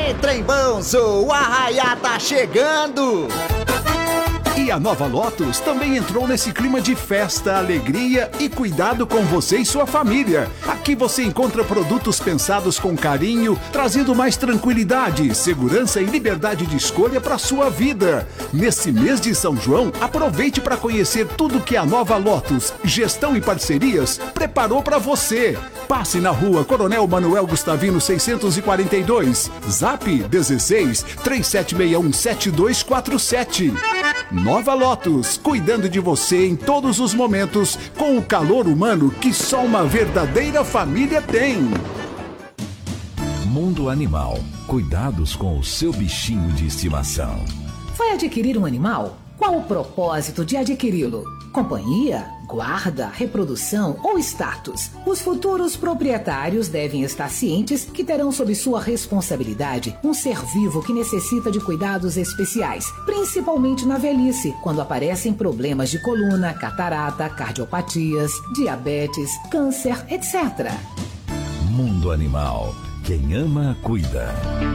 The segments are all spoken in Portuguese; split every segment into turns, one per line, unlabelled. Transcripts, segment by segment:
Trem bom, o Arraiá tá chegando!
E a Nova Lotus também entrou nesse clima de festa, alegria e cuidado com você e sua família. Aqui você encontra produtos pensados com carinho, trazendo mais tranquilidade, segurança e liberdade de escolha para sua vida. Nesse mês de São João, aproveite para conhecer tudo que a Nova Lotus, Gestão e Parcerias, preparou para você. Passe na rua Coronel Manuel Gustavino 642, Zap 16 3761 7247. Nova Lotus, cuidando de você em todos os momentos, com o calor humano que só uma verdadeira família tem.
Mundo Animal, cuidados com o seu bichinho de estimação.
Vai adquirir um animal? Qual o propósito de adquiri-lo? Companhia, guarda, reprodução ou status? Os futuros proprietários devem estar cientes que terão sob sua responsabilidade um ser vivo que necessita de cuidados especiais, principalmente na velhice, quando aparecem problemas de coluna, catarata, cardiopatias, diabetes, câncer, etc.
Mundo Animal, quem ama, cuida.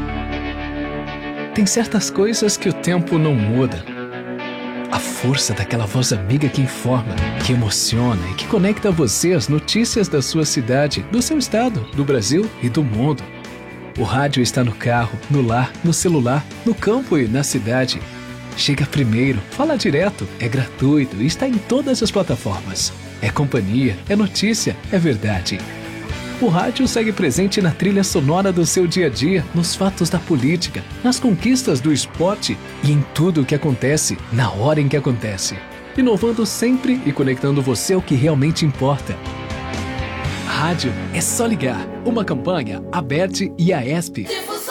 Tem certas coisas que o tempo não muda. A força daquela voz amiga que informa, que emociona e que conecta você às notícias da sua cidade, do seu estado, do Brasil e do mundo. O rádio está no carro, no lar, no celular, no campo e na cidade. Chega primeiro, fala direto, é gratuito e está em todas as plataformas. É companhia, é notícia, é verdade. O rádio segue presente na trilha sonora do seu dia a dia, nos fatos da política, nas conquistas do esporte e em tudo o que acontece, na hora em que acontece. Inovando sempre e conectando você ao que realmente importa. Rádio é só ligar. Uma campanha, Aberte e AESP.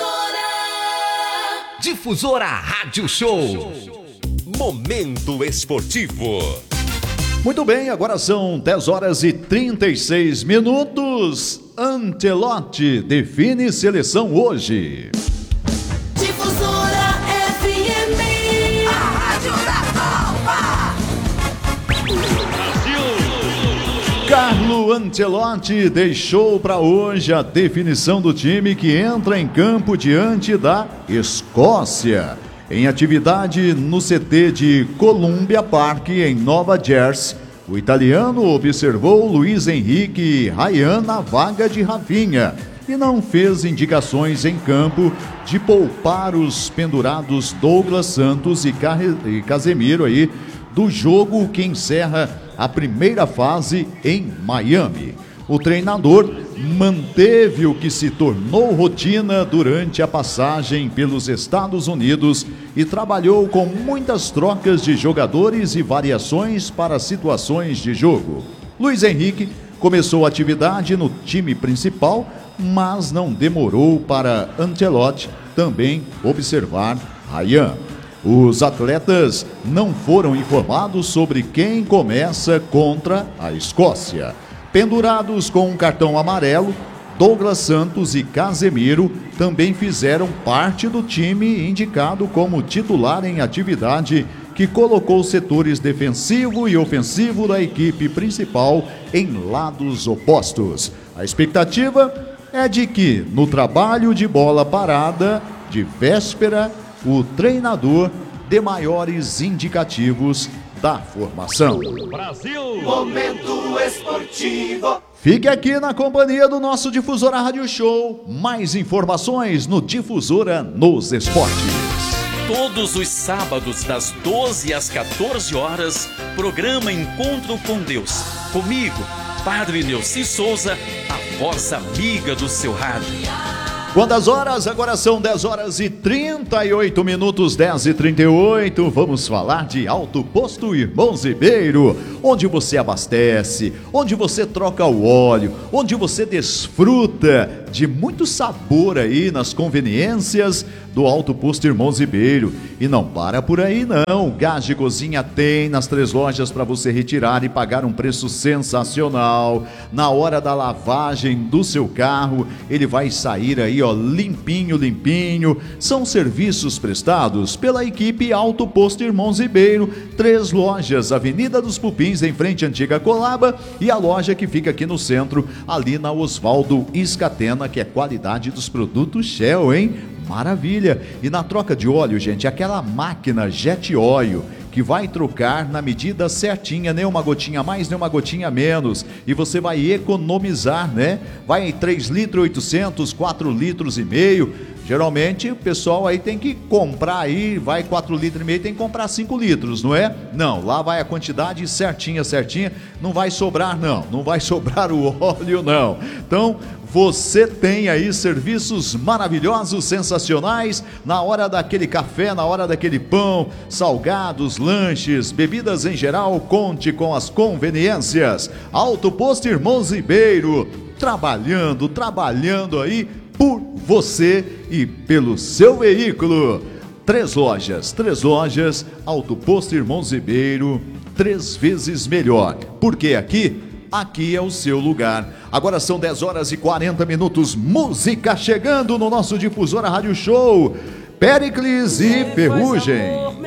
Difusora Rádio Show. Momento esportivo.
Muito bem, agora são 10 horas e 36 minutos. Ancelotti define seleção hoje.
Difusora FM, a rádio da Copa.
Brasil. Carlo Ancelotti deixou para hoje a definição do time que entra em campo diante da Escócia. Em atividade no CT de Columbia Park, em Nova Jersey, o italiano observou Luiz Henrique e Ryan na vaga de Rafinha e não fez indicações em campo de poupar os pendurados Douglas Santos e Casemiro aí do jogo que encerra a primeira fase em Miami. O treinador manteve o que se tornou rotina durante a passagem pelos Estados Unidos e trabalhou com muitas trocas de jogadores e variações para situações de jogo. Luiz Henrique começou a atividade no time principal, mas não demorou para Ancelotti também observar Ryan. Os atletas não foram informados sobre quem começa contra a Escócia. Pendurados com um cartão amarelo, Douglas Santos e Casemiro também fizeram parte do time indicado como titular em atividade que colocou setores defensivo e ofensivo da equipe principal em lados opostos. A expectativa é de que, no trabalho de bola parada de véspera, o treinador dê maiores indicativos da formação.
Brasil, momento esportivo.
Fique aqui na companhia do nosso Difusora Rádio Show. Mais informações no Difusora nos Esportes.
Todos os sábados, das 12 às 14 horas, programa Encontro com Deus. Comigo, Padre Neuci Souza, a voz amiga do seu rádio.
Quantas horas? Agora são 10 horas e 38 minutos, 10 e 38. Vamos falar de Alto Posto Irmãos Ribeiro, onde você abastece, onde você troca o óleo, onde você desfruta de muito sabor aí nas conveniências do Alto Posto Irmãos Ribeiro. E não para por aí não, gás de cozinha tem nas 3 lojas para você retirar e pagar um preço sensacional. Na hora da lavagem do seu carro, ele vai sair aí limpinho, limpinho. São serviços prestados pela equipe Alto Posto Irmãos Ribeiro. 3 lojas, Avenida dos Pupins, em frente à antiga Colaba, e a loja que fica aqui no centro, ali na Oswaldo Iscatena, que é qualidade dos produtos Shell, hein? Maravilha! E na troca de óleo, gente, aquela máquina Jet Oil que vai trocar na medida certinha, nem uma gotinha a mais, nem uma gotinha a menos, e você vai economizar, né? Vai em 3,8 litros, 4,5 litros. Geralmente o pessoal aí tem que comprar aí, vai 4,5 litros, tem que comprar 5 litros, não é? Não, lá vai a quantidade certinha, não vai sobrar não vai sobrar o óleo não. Então, você tem aí serviços maravilhosos, sensacionais, na hora daquele café, na hora daquele pão, salgados, lanches, bebidas em geral, conte com as conveniências. Auto Posto Irmãos Ribeiro, trabalhando aí por você e pelo seu veículo. 3 lojas, Auto Posto Irmãos Ribeiro, 3 vezes melhor, porque aqui é o seu lugar. Agora são 10h40, música chegando no nosso Difusora Rádio Show, Péricles e Ferrugem.